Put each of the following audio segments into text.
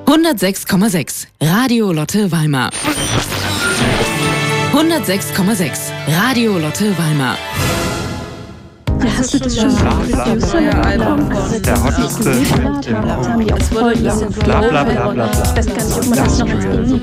106,6 Radio Lotte Weimar. 106,6 Radio Lotte Weimar. Hast du das schon der hotteste bla bla bla bla. Das kann ich, ob man das noch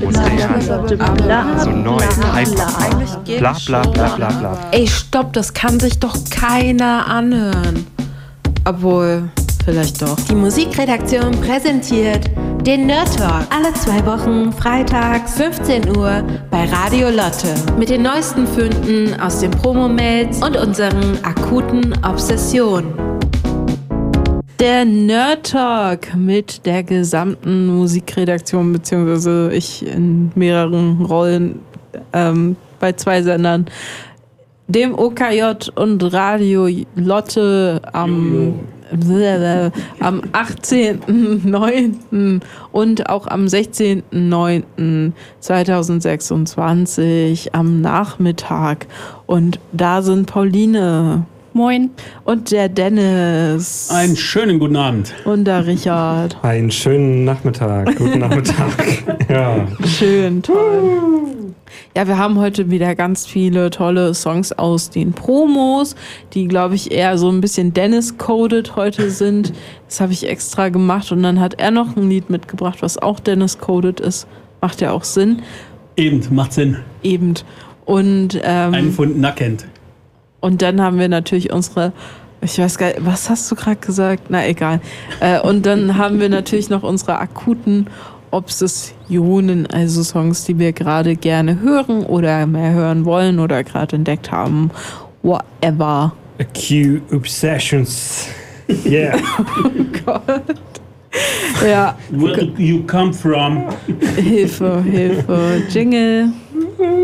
so neu, Hype, bla bla bla bla bla. Ey, stopp, das kann sich doch keiner anhören. Obwohl, vielleicht doch. Die Musikredaktion präsentiert den Nerd Talk. Alle 2 Wochen, freitags, 15 Uhr bei Radio Lotte. Mit den neuesten Fünden aus den Promo-Mails und unseren akuten Obsessionen. Der Nerd Talk mit der gesamten Musikredaktion, beziehungsweise ich in mehreren Rollen bei 2 Sendern. Dem OKJ und Radio Lotte am 18.09. und auch am 16.09.2026 am Nachmittag. Und da sind Pauline. Moin. Und der Dennis. Einen schönen guten Abend. Und der Richard. Einen schönen Nachmittag. Guten Nachmittag. Ja. Schön, toll. Ja, wir haben heute wieder ganz viele tolle Songs aus den Promos, die, glaube ich, eher so ein bisschen Dennis-coded heute sind. Das habe ich extra gemacht und dann hat er noch ein Lied mitgebracht, was auch Dennis-coded ist. Macht ja auch Sinn. Eben, macht Sinn. Eben. Und einen Pfund Nackend. Und dann haben wir natürlich unsere, ich weiß gar nicht, was hast du gerade gesagt? Na, egal. Und dann haben wir natürlich noch unsere akuten Obsessionen, also Songs, die wir gerade gerne hören oder mehr hören wollen oder gerade entdeckt haben. Whatever. Acute Obsessions. Yeah. Oh Gott. Ja. Where do you come from? Hilfe. Jingle.